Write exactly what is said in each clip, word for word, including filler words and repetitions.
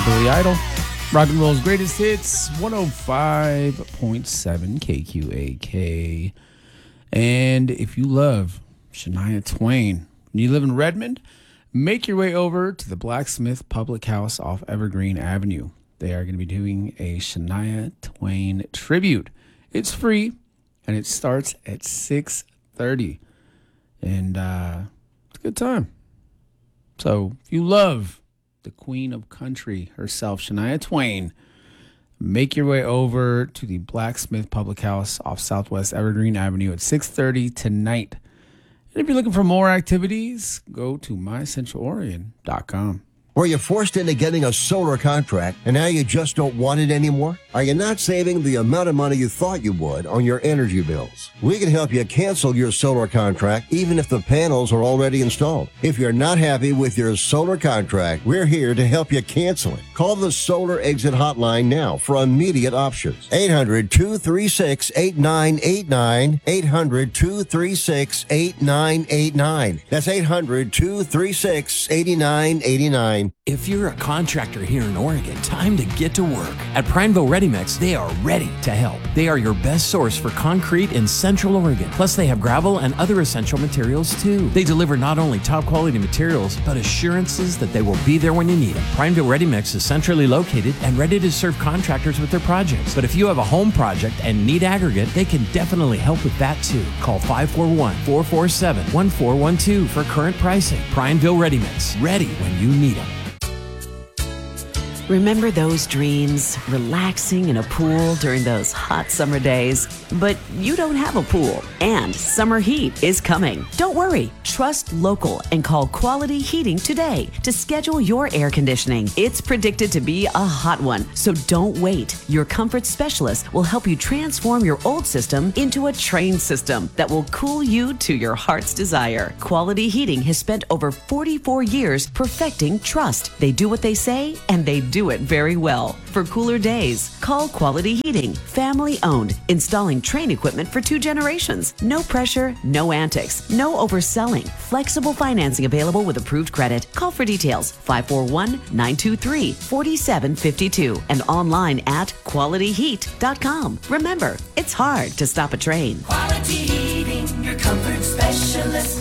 Billy Idol. Rock and roll's greatest hits, one oh five point seven K Q A K. And if you love Shania Twain, and you live in Redmond, make your way over to the Blacksmith Public House off Evergreen Avenue. They are going to be doing a Shania Twain tribute. It's free, and it starts at six thirty. And uh, it's a good time. So if you love the Queen of Country herself, Shania Twain, make your way over to the Blacksmith Public House off Southwest Evergreen Avenue at six thirty tonight. And if you're looking for more activities, go to my central oregon dot com. Were you forced into getting a solar contract and now you just don't want it anymore? Are you not saving the amount of money you thought you would on your energy bills? We can help you cancel your solar contract even if the panels are already installed. If you're not happy with your solar contract, we're here to help you cancel it. Call the Solar Exit Hotline now for immediate options. eight hundred, two three six, eight nine eight nine. eight hundred, two three six, eight nine eight nine. That's eight hundred, two three six, eight nine eight nine. If you're a contractor here in Oregon, time to get to work. At Prineville Ready Mix, they are ready to help. They are your best source for concrete in Central Oregon. Plus, they have gravel and other essential materials too. They deliver not only top quality materials, but assurances that they will be there when you need them. Prineville Ready Mix is centrally located and ready to serve contractors with their projects. But if you have a home project and need aggregate, they can definitely help with that too. Call five four one, four four seven, one four one two for current pricing. Prineville Ready Mix, ready when you need them. Remember those dreams, relaxing in a pool during those hot summer days? But you don't have a pool, and summer heat is coming. Don't worry. Trust local and call Quality Heating today to schedule your air conditioning. It's predicted to be a hot one, so don't wait. Your comfort specialist will help you transform your old system into a trained system that will cool you to your heart's desire. Quality Heating has spent over forty-four years perfecting trust. They do what they say, and they do Do it very well. For cooler days, call Quality Heating, family owned, installing Trane equipment for two generations. No pressure, no antics, no overselling. Flexible financing available with approved credit. Call for details, five four one, nine two three, four seven five two and online at quality heat dot com. Remember, it's hard to stop a train. Quality Heating, your comfort specialist.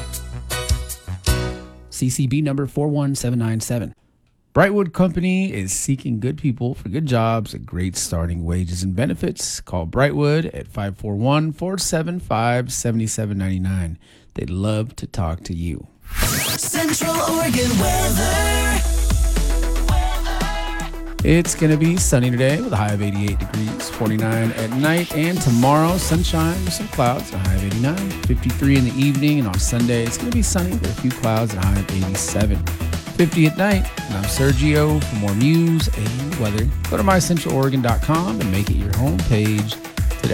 C C B number four one seven nine seven. Brightwood Company is seeking good people for good jobs at great starting wages and benefits. Call Brightwood at five four one, four seven five, seven seven nine nine. They'd love to talk to you. Central Oregon weather. It's going to be sunny today with a high of eighty-eight degrees, forty-nine at night, and tomorrow sunshine with some clouds, a high of eighty-nine, fifty-three in the evening, and on Sunday it's going to be sunny with a few clouds and a high of eighty-seven. fifty at night. And I'm Sergio. For more news and weather, go to my central oregon dot com and make it your home page